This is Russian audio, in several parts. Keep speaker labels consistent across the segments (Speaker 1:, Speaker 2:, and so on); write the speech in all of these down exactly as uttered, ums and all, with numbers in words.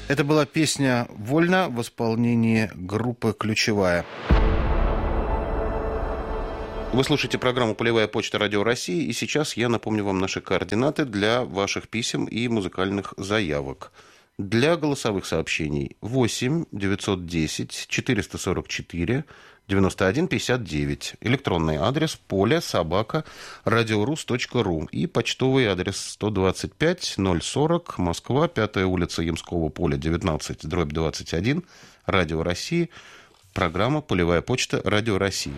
Speaker 1: Это была песня «Вольно» в исполнении группы «Ключевая». Вы слушаете программу «Полевая почта Радио России», и сейчас я напомню вам наши координаты для ваших писем и музыкальных заявок. Для голосовых сообщений восемь девятьсот десять четыреста сорок четыре девяносто один пятьдесят девять. Электронный адрес поле собака радиорус точка ру и почтовый адрес сто двадцать пять ноль сорок, Москва, пятая улица Ямского поля, девятнадцать, дробь двадцать один, Радио России, программа «Полевая почта Радио России».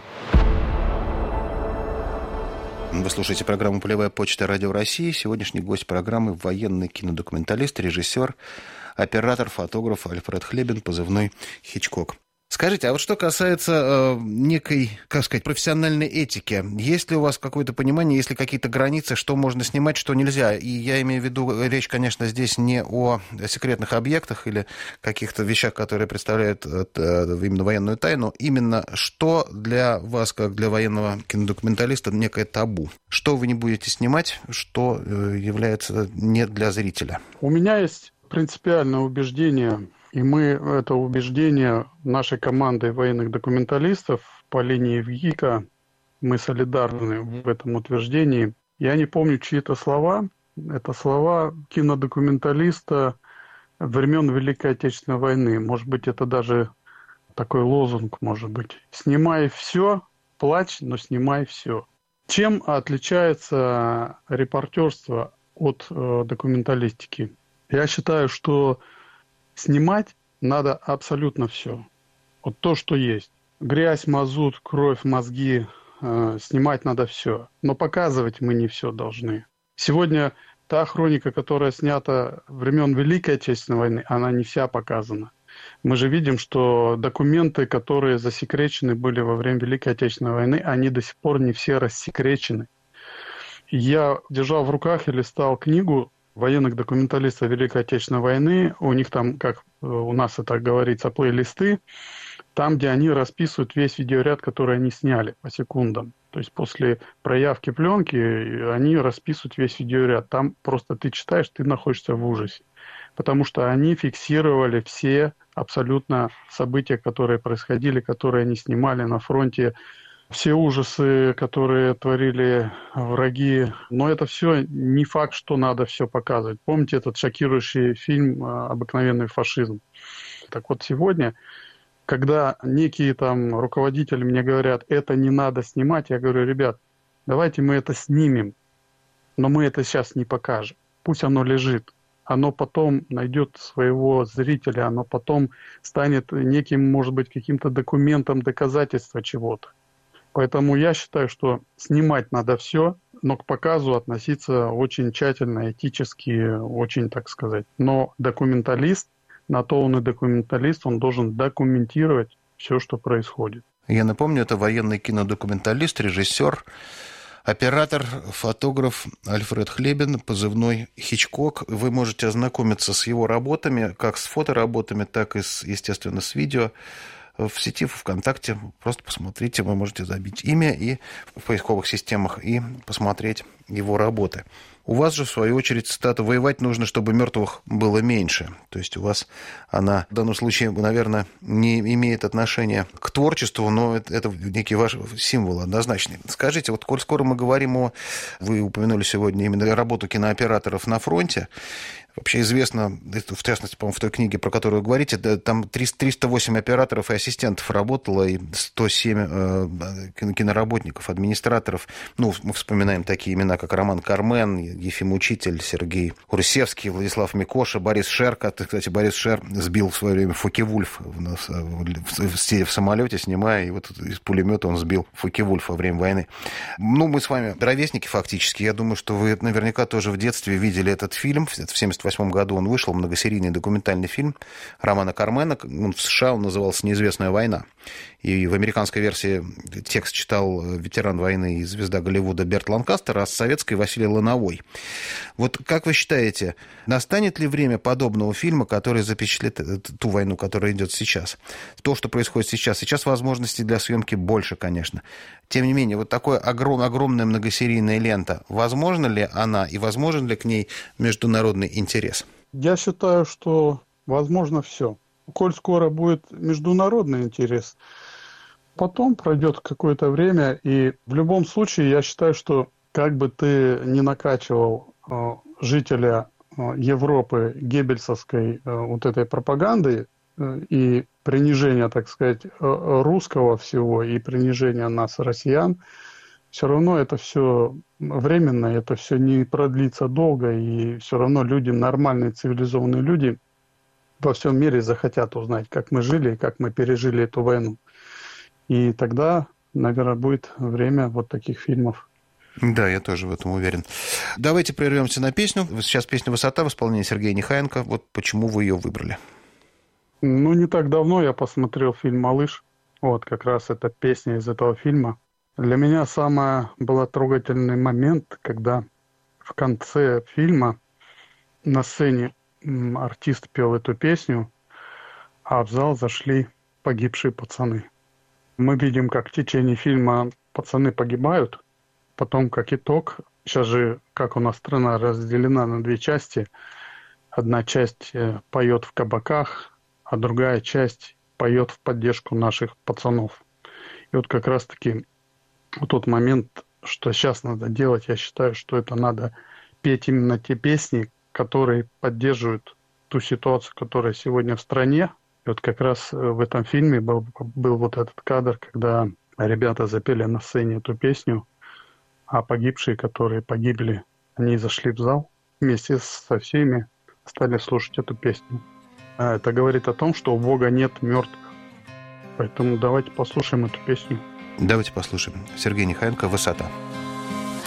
Speaker 1: Вы слушаете программу «Полевая почта Радио России». Сегодняшний гость программы – военный кинодокументалист, режиссер, оператор, фотограф Альфред Хлебин, позывной «Хичкок». Скажите, а вот что касается э, некой, как сказать, профессиональной этики, есть ли у вас какое-то понимание, есть ли какие-то границы, что можно снимать, что нельзя? И я имею в виду, речь, конечно, здесь не о секретных объектах или каких-то вещах, которые представляют э, именно военную тайну, именно что для вас, как для военного кинодокументалиста, некое табу? Что вы не будете снимать, что э, является не для зрителя?
Speaker 2: У меня есть принципиальное убеждение. И мы это убеждение нашей командой военных документалистов по линии ВГИКа, мы солидарны в этом утверждении. Я не помню чьи-то слова. Это слова кинодокументалиста времен Великой Отечественной войны. Может быть, это даже такой лозунг, может быть. «Снимай все, плачь, но снимай все». Чем отличается репортерство от э, документалистики? Я считаю, что снимать надо абсолютно все. Вот то, что есть. Грязь, мазут, кровь, мозги. Э, снимать надо все. Но показывать мы не все должны. Сегодня та хроника, которая снята времен Великой Отечественной войны, она не вся показана. Мы же видим, что документы, которые засекречены были во время Великой Отечественной войны, они до сих пор не все рассекречены. Я держал в руках и листал книгу военных документалистов Великой Отечественной войны. У них там, как у нас это говорится, плейлисты, там, где они расписывают весь видеоряд, который они сняли по секундам. То есть после проявки пленки они расписывают весь видеоряд. Там просто ты читаешь, ты находишься в ужасе. Потому что они фиксировали все абсолютно события, которые происходили, которые они снимали на фронте, все ужасы, которые творили враги. Но это все не факт, что надо все показывать. Помните этот шокирующий фильм «Обыкновенный фашизм»? Так вот сегодня, когда некие там руководители мне говорят, это не надо снимать, я говорю, ребят, давайте мы это снимем, но мы это сейчас не покажем. Пусть оно лежит. Оно потом найдет своего зрителя, оно потом станет неким, может быть, каким-то документом доказательства чего-то. Поэтому я считаю, что снимать надо все, но к показу относиться очень тщательно, этически, очень, так сказать. Но документалист, на то он и документалист, он должен документировать все, что происходит.
Speaker 1: Я напомню, это военный кинодокументалист, режиссер, оператор, фотограф Альфред Хлебин, позывной «Хичкок». Вы можете ознакомиться с его работами, как с фотоработами, так и, с, естественно, с видео в сети, в ВКонтакте. Просто посмотрите, вы можете забить имя и в поисковых системах и посмотреть его работы. У вас же, в свою очередь, цитата: «Воевать нужно, чтобы мертвых было меньше». То есть у вас она в данном случае, наверное, не имеет отношения к творчеству, но это, это некий ваш символ однозначный. Скажите, вот коль скоро мы говорим о... Вы упомянули сегодня именно работу кинооператоров на фронте. Вообще известно, в частности, по-моему, в той книге, про которую вы говорите, там триста восемь операторов и ассистентов работало, и сто семь э, киноработников, администраторов. Ну, мы вспоминаем такие имена, как Роман Кармен, Ефим Учитель, Сергей Урсевский, Владислав Микоша, Борис Шер. Кстати, Борис Шер сбил в свое время Фоке-Вульф в самолете, снимая, и вот из пулемета он сбил Фоке-Вульф во время войны. Ну, мы с вами ровесники фактически. Я думаю, что вы наверняка тоже в детстве видели этот фильм. В семьдесят восьмом году он вышел, многосерийный документальный фильм Романа Кармена. В США он назывался «Неизвестная война». И в американской версии текст читал ветеран войны и звезда Голливуда Берт Ланкастер, а с советской Василий Лановой. Вот как вы считаете, настанет ли время подобного фильма, который запечатлит ту войну, которая идет сейчас? То, что происходит сейчас. Сейчас возможностей для съемки больше, конечно. Тем не менее, вот такая огром, огромная многосерийная лента, возможно ли она и возможен ли к ней международный интерес?
Speaker 2: Я считаю, что возможно все. Коль скоро будет международный интерес, потом пройдет какое-то время, и в любом случае я считаю, что как бы ты ни накачивал э, жителя э, Европы геббельсовской э, вот этой пропагандой э, и принижения, так сказать, э, русского всего и принижения нас, россиян, все равно это все временно, это все не продлится долго, и все равно люди, нормальные цивилизованные люди во всем мире захотят узнать, как мы жили и как мы пережили эту войну. И тогда, наверное, будет время вот таких фильмов.
Speaker 1: Да, я тоже в этом уверен. Давайте прервемся на песню. Сейчас песня «Высота» в исполнении Сергея Нехаенко. Вот почему вы ее выбрали?
Speaker 2: Ну, не так давно я посмотрел фильм «Малыш». Вот, как раз эта песня из этого фильма. Для меня самый был трогательный момент, когда в конце фильма на сцене артист пел эту песню, а в зал зашли погибшие пацаны. Мы видим, как в течение фильма пацаны погибают, потом, как итог, сейчас же, как у нас страна разделена на две части, одна часть поет в кабаках, а другая часть поет в поддержку наших пацанов. И вот как раз-таки в тот момент, что сейчас надо делать, я считаю, что это надо петь именно те песни, которые поддерживают ту ситуацию, которая сегодня в стране. И вот как раз в этом фильме был, был вот этот кадр, когда ребята запели на сцене эту песню, а погибшие, которые погибли, они зашли в зал вместе со всеми, стали слушать эту песню. А это говорит о том, что у Бога нет мертвых. Поэтому давайте послушаем эту песню.
Speaker 1: Давайте послушаем. Сергей Нехаенко «Высота».